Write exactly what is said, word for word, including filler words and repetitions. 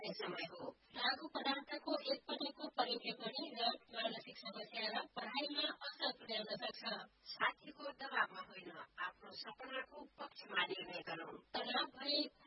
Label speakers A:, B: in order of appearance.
A: बस्ने समय हो।
B: लागु पदार्थको एकपटकको परिचयपरि र मानसिक समस्या र पढाइमा असर पुर्याउन सक्छ।
A: साथीको दबावमा होइन, आफ्नो सपनाको पक्षमा निर्णय गरौँ।
B: तनाव भए